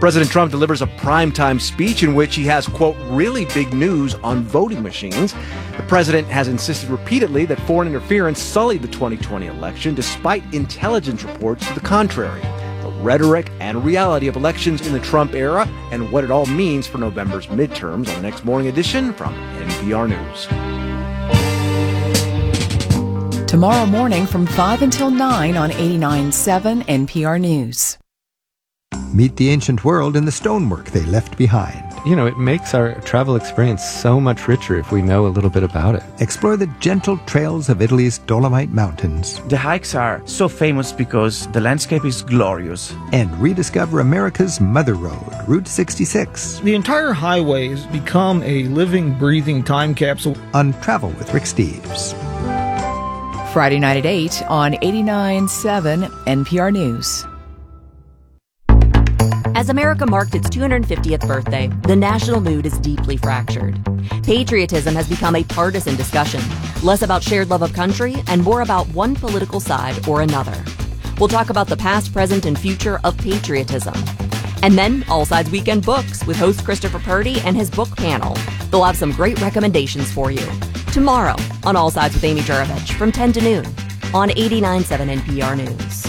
President Trump delivers a primetime speech in which he has, quote, really big news on voting machines. The president has insisted repeatedly that foreign interference sullied the 2020 election, despite intelligence reports to the contrary. The rhetoric and reality of elections in the Trump era and what it all means for November's midterms on the next morning edition from NPR News. Tomorrow morning from 5 until 9 on 89.7 NPR News. Meet the ancient world and the stonework they left behind. You know, it makes our travel experience so much richer if we know a little bit about it. Explore the gentle trails of Italy's Dolomite Mountains. The hikes are so famous because the landscape is glorious. And rediscover America's Mother Road, Route 66. The entire highway has become a living, breathing time capsule. On Travel with Rick Steves. Friday night at 8 on 89.7 NPR News. As America marked its 250th birthday, the national mood is deeply fractured. Patriotism has become a partisan discussion, less about shared love of country and more about one political side or another. We'll talk about the past, present, and future of patriotism. And then, All Sides Weekend Books with host Christopher Purdy and his book panel. They'll have some great recommendations for you. Tomorrow on All Sides with Amy Juravich from 10 to noon on 89.7 NPR News.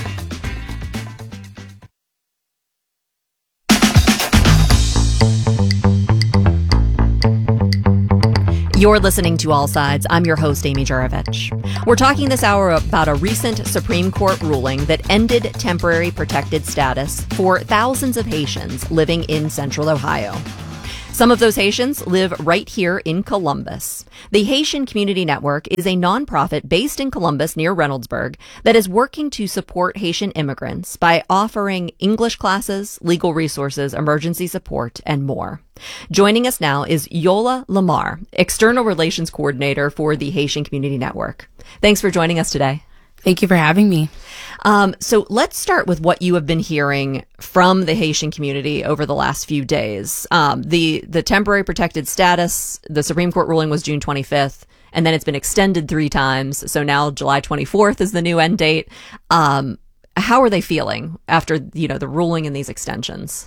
You're listening to All Sides. I'm your host, Amy Juravich. We're talking this hour about a recent Supreme Court ruling that ended temporary protected status for thousands of Haitians living in Central Ohio. Some of those Haitians live right here in Columbus. The Haitian Community Network is a nonprofit based in Columbus near Reynoldsburg that is working to support Haitian immigrants by offering English classes, legal resources, emergency support, and more. Joining us now is Yola Lamar, External Relations Coordinator for the Haitian Community Network. Thanks for joining us today. Thank you for having me. So let's start with what you have been hearing from the Haitian community over the last few days. The temporary protected status, the Supreme Court ruling was June 25th, and then it's been extended 3 times. So now July 24th is the new end date. How are they feeling after, the ruling and these extensions?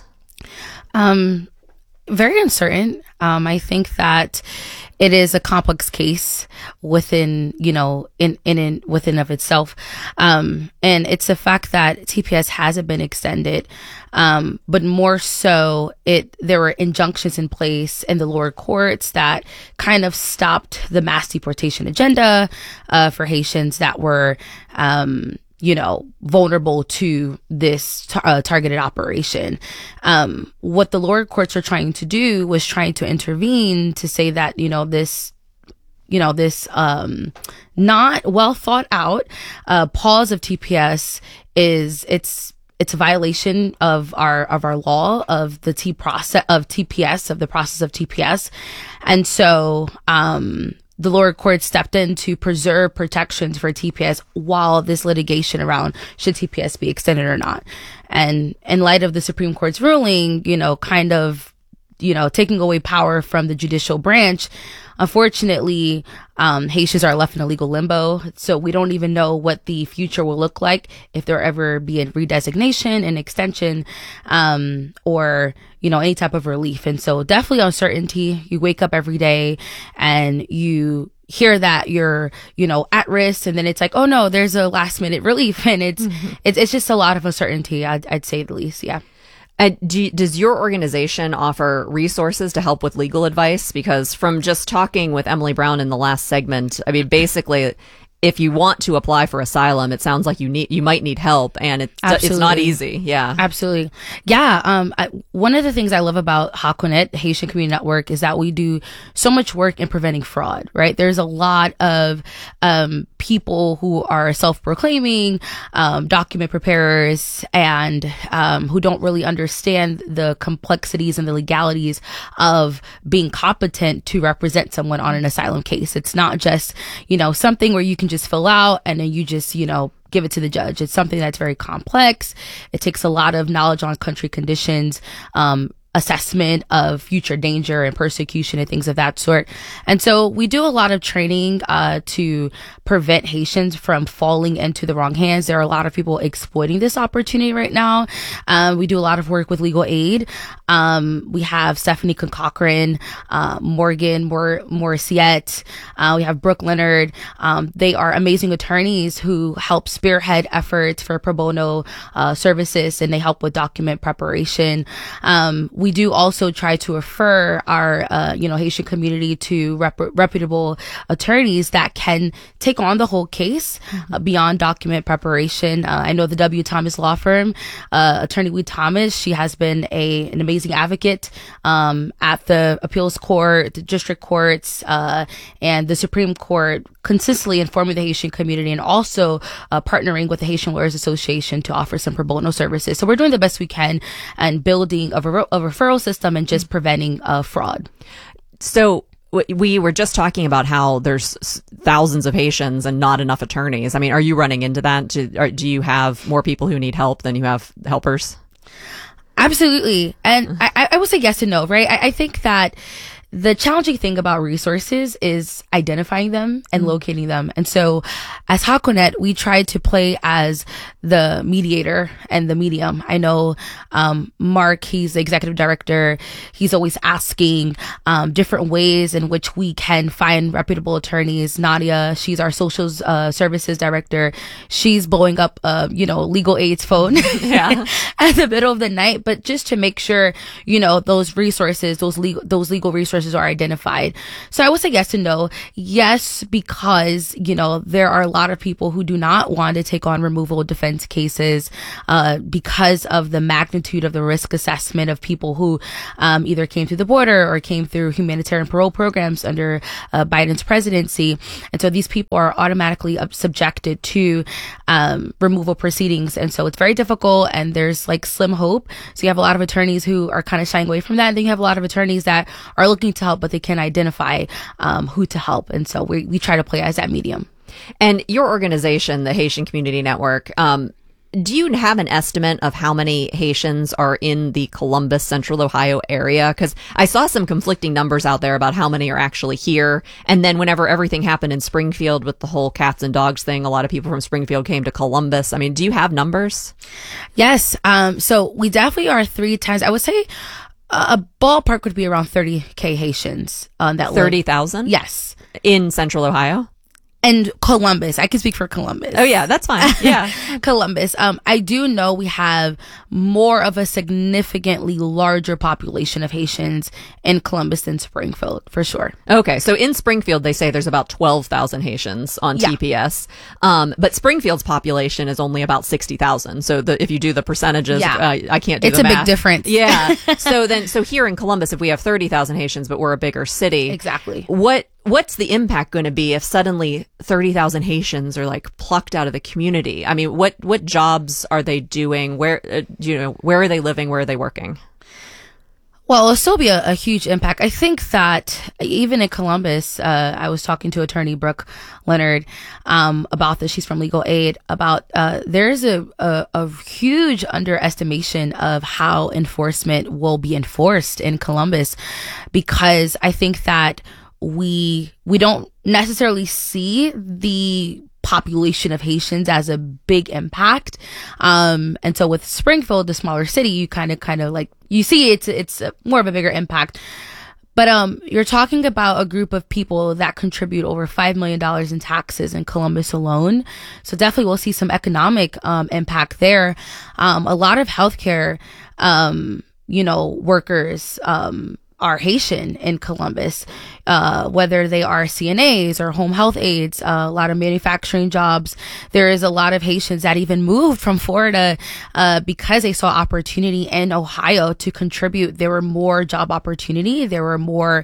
Very uncertain. I think that it is a complex case within, within of itself. And it's the fact that TPS hasn't been extended. But more so there were injunctions in place in the lower courts that kind of stopped the mass deportation agenda, for Haitians that were, vulnerable to this targeted operation. What the lower courts are trying to do was trying to intervene to say that, this not well thought out pause of TPS it's a violation of our law of the process of TPS. And so, the lower court stepped in to preserve protections for TPS while this litigation around should TPS be extended or not. And in light of the Supreme Court's ruling, taking away power from the judicial branch, unfortunately, Haitians are left in a legal limbo. So we don't even know what the future will look like, if there ever be a redesignation, an extension, or, any type of relief. And so definitely uncertainty. You wake up every day and you hear that you're, at risk. And then it's like, oh no, there's a last minute relief. And it's just a lot of uncertainty, I'd say the least. Yeah. Does your organization offer resources to help with legal advice? Because from just talking with Emily Brown in the last segment, basically, if you want to apply for asylum, it sounds like you might need help, and it's not easy. Yeah, absolutely. Yeah. One of the things I love about HaCoNet, Haitian Community Network, is that we do so much work in preventing fraud. Right? There's a lot of people who are self-proclaiming document preparers and who don't really understand the complexities and the legalities of being competent to represent someone on an asylum case. It's not just something where you can just fill out and then you just give it to the judge. It's something that's very complex. It takes a lot of knowledge on country conditions, assessment of future danger and persecution and things of that sort. And so we do a lot of training to prevent Haitians from falling into the wrong hands. There are a lot of people exploiting this opportunity right now. We do a lot of work with legal aid. We have Stephanie Cochran, Morgan Morissette. We have Brooke Leonard. They are amazing attorneys who help spearhead efforts for pro bono services, and they help with document preparation. We do also try to refer our Haitian community to reputable attorneys that can take on the whole case beyond document preparation. I know the W. Thomas law firm, Attorney Wee Thomas. She has been an amazing advocate at the appeals court, the district courts, and the Supreme Court, consistently informing the Haitian community and also partnering with the Haitian Lawyers Association to offer some pro bono services. So we're doing the best we can and building a referral system and just preventing fraud. So we were just talking about how there's thousands of Haitians and not enough attorneys. I mean, are you running into that? Do you have more people who need help than you have helpers? Absolutely. And I would say yes and no, right? I think that the challenging thing about resources is identifying them and locating them. And so as HaKoNet, we try to play as the mediator and the medium. I know Mark, he's the executive director. He's always asking different ways in which we can find reputable attorneys. Nadia, she's our social services director. She's blowing up legal aid's phone at the middle of the night, but just to make sure, those resources, those legal resources are identified. So I would say yes and no. Yes, because, there are a lot of people who do not want to take on removal defense cases because of the magnitude of the risk assessment of people who either came through the border or came through humanitarian parole programs under Biden's presidency. And so these people are automatically subjected to removal proceedings. And so it's very difficult, and there's like slim hope. So you have a lot of attorneys who are kind of shying away from that. And then you have a lot of attorneys that are looking to help, but they can't identify who to help. And so we try to play as that medium. And your organization, the Haitian Community Network, do you have an estimate of how many Haitians are in the Columbus, Central Ohio area? Because I saw some conflicting numbers out there about how many are actually here. And then whenever everything happened in Springfield with the whole cats and dogs thing, a lot of people from Springfield came to Columbus. I mean, do you have numbers? Yes. So we definitely are 3 times. I would say a ballpark would be around 30K Haitians that 30,000? Yes. In Central Ohio? And Columbus. I can speak for Columbus. Oh, yeah, that's fine. Yeah. Columbus. I do know we have more of a significantly larger population of Haitians in Columbus than Springfield, for sure. Okay. So in Springfield, they say there's about 12,000 Haitians on TPS. But Springfield's population is only about 60,000. So if you do the percentages, I can't do the math. It's a big difference. Yeah. So here in Columbus, if we have 30,000 Haitians, but we're a bigger city. Exactly. What's the impact going to be if suddenly 30,000 Haitians are like plucked out of the community? I mean, what jobs are they doing? Where are they living? Where are they working? Well, it'll still be a huge impact. I think that even in Columbus, I was talking to attorney Brooke Leonard, about this. She's from Legal Aid, about, there's a huge underestimation of how enforcement will be enforced in Columbus, because I think that we don't necessarily see the population of Haitians as a big impact. And so with Springfield, the smaller city, you kind of like, you see it's more of a bigger impact. But you're talking about a group of people that contribute over $5 million in taxes in Columbus alone. So definitely we'll see some economic impact there. A lot of healthcare workers are Haitian in Columbus, whether they are CNAs or home health aides, a lot of manufacturing jobs. There is a lot of Haitians that even moved from Florida because they saw opportunity in Ohio to contribute. There were more job opportunity. There were more,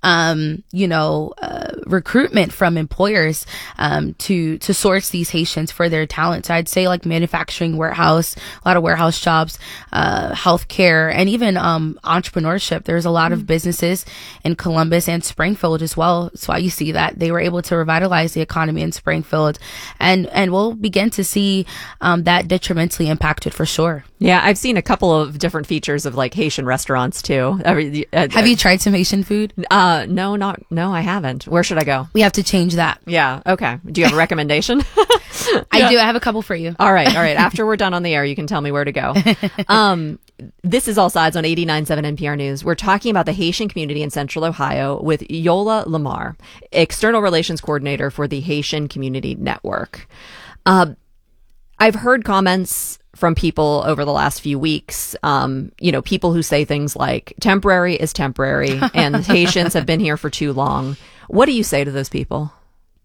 recruitment from employers to source these Haitians for their talent. So I'd say like manufacturing, warehouse, a lot of warehouse jobs, healthcare, and even entrepreneurship. There's a lot of of businesses in Columbus and Springfield as well. That's why you see that they were able to revitalize the economy in Springfield, and we'll begin to see that detrimentally impacted for sure. Yeah, I've seen a couple of different features of like Haitian restaurants too. Have you tried some Haitian food? No, I haven't. Where should I go? We have to change that. Yeah. Okay. Do you have a recommendation? I do. I have a couple for you. All right. After we're done on the air, you can tell me where to go. This is All Sides on 89.7 NPR News. We're talking about the Haitian community in Central Ohio with Yola Lamar, External Relations Coordinator for the Haitian Community Network. I've heard comments from people over the last few weeks, people who say things like temporary is temporary and Haitians have been here for too long. What do you say to those people?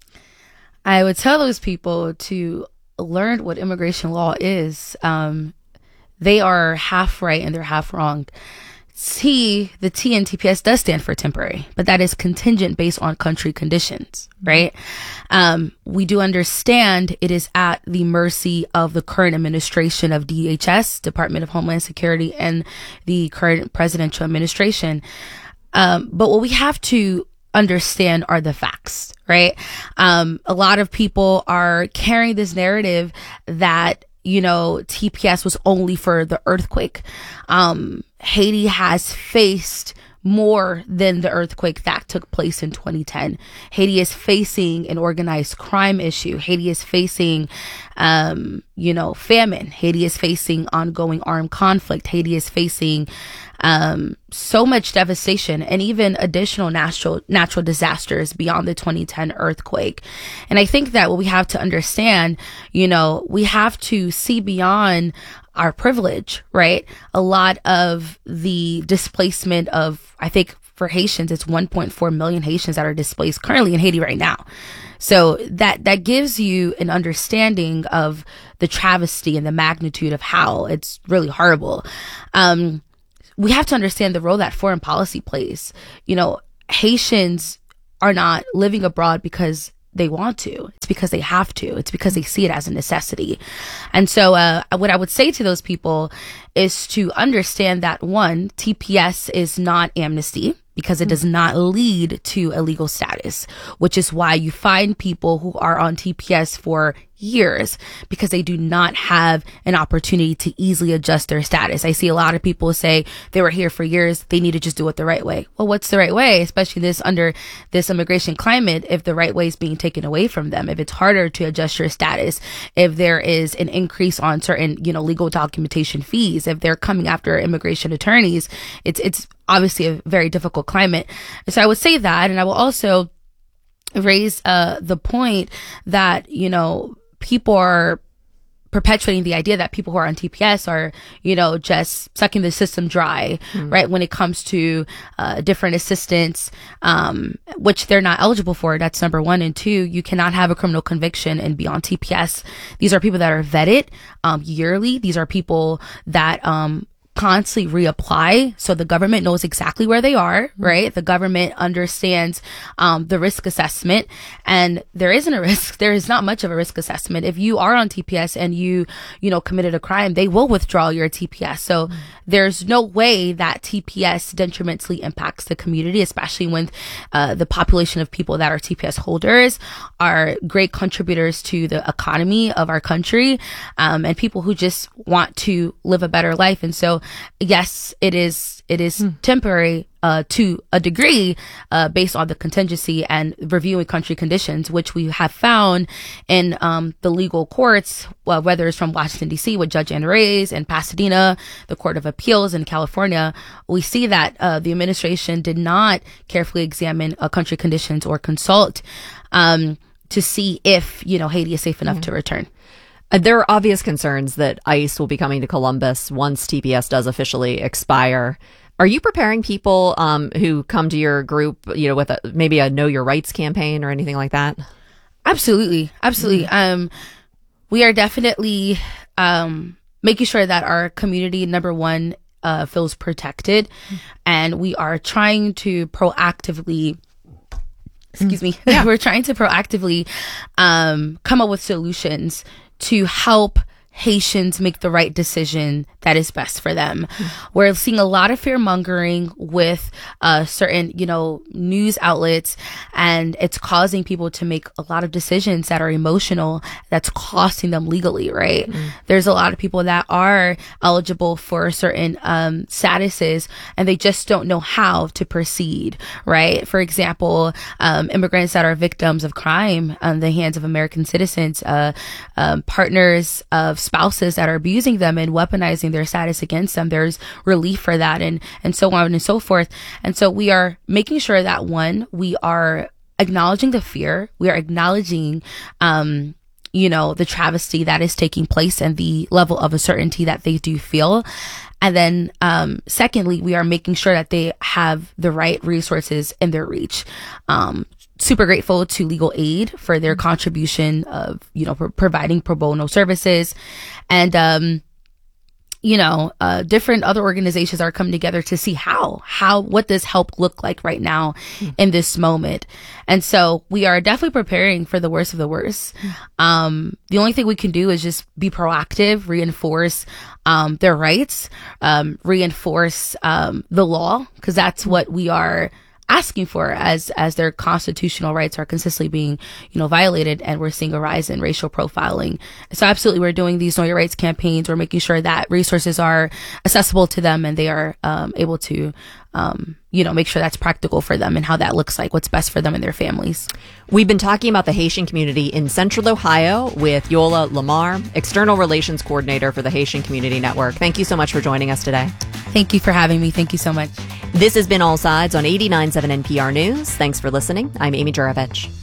I would tell those people to learn what immigration law is. They are half right and they're half wrong. The T in TPS does stand for temporary, but that is contingent based on country conditions, right? We do understand it is at the mercy of the current administration of DHS, Department of Homeland Security, and the current presidential administration. But what we have to understand are the facts, right? A lot of people are carrying this narrative that TPS was only for the earthquake. Haiti has faced more than the earthquake that took place in 2010. Haiti is facing an organized crime issue. Haiti is facing, famine. Haiti is facing ongoing armed conflict. Haiti is facing so much devastation and even additional natural disasters beyond the 2010 earthquake. And I think that what we have to understand, we have to see beyond our privilege, right? A lot of the displacement of, I think for Haitians, it's 1.4 million Haitians that are displaced currently in Haiti right now. So that gives you an understanding of the travesty and the magnitude of how it's really horrible. We have to understand the role that foreign policy plays. Haitians are not living abroad because they want to. It's because they have to. It's because they see it as a necessity. And so what I would say to those people is to understand that, one, TPS is not amnesty, because it does not lead to a legal status, which is why you find people who are on TPS for years because they do not have an opportunity to easily adjust their status. I see a lot of people say they were here for years, they need to just do it the right way. Well, what's the right way, especially under this immigration climate, if the right way is being taken away from them, if it's harder to adjust your status, if there is an increase on certain, legal documentation fees, if they're coming after immigration attorneys, it's obviously a very difficult climate. So I would say that, and I will also raise the point that, people are perpetuating the idea that people who are on TPS are, just sucking the system dry, right? When it comes to different assistance, which they're not eligible for. That's number one. And two, you cannot have a criminal conviction and be on TPS. These are people that are vetted yearly. These are people that constantly reapply, so the government knows exactly where they are, right? The government understands the risk assessment, and there isn't a risk. There is not much of a risk assessment. If you are on TPS and you committed a crime, they will withdraw your TPS. So there's no way that TPS detrimentally impacts the community, especially when the population of people that are TPS holders are great contributors to the economy of our country, and people who just want to live a better life. And so yes, it is temporary to a degree based on the contingency and reviewing country conditions, which we have found in the legal courts, whether it's from Washington, D.C. with Judge Ann Reyes and Pasadena, the Court of Appeals in California. We see that the administration did not carefully examine country conditions or consult to see if, Haiti is safe enough to return. There are obvious concerns that ICE will be coming to Columbus once TPS does officially expire. Are you preparing people who come to your group, with maybe a Know Your Rights campaign or anything like that? Absolutely. We are definitely making sure that our community, number one, feels protected, and we are trying to proactively we're trying to proactively come up with solutions to help Haitians make the right decision that is best for them. We're seeing a lot of fear mongering with certain, news outlets, and it's causing people to make a lot of decisions that are emotional, that's costing them legally, right? There's a lot of people that are eligible for certain statuses, and they just don't know how to proceed, right? For example, immigrants that are victims of crime on the hands of American citizens, partners of spouses that are abusing them and weaponizing their status against them. There's relief for that, and so on and so forth. And so we are making sure that, one, we are acknowledging the fear, we are acknowledging the travesty that is taking place and the level of uncertainty that they do feel. And then, secondly, we are making sure that they have the right resources in their reach. Super grateful to Legal Aid for their contribution of, providing pro bono services. And, different other organizations are coming together to see what does help look like right now in this moment. And so we are definitely preparing for the worst of the worst. The only thing we can do is just be proactive, reinforce their rights, reinforce the law, because that's what we are asking for as their constitutional rights are consistently being, violated, and we're seeing a rise in racial profiling. So absolutely, we're doing these Know Your Rights campaigns. We're making sure that resources are accessible to them and they are able to, make sure that's practical for them and how that looks like, what's best for them and their families. We've been talking about the Haitian community in Central Ohio with Yola Lamar, External Relations Coordinator for the Haitian Community Network. Thank you so much for joining us today. Thank you for having me. Thank you so much. This has been All Sides on 89.7 NPR News. Thanks for listening. I'm Amy Juravich.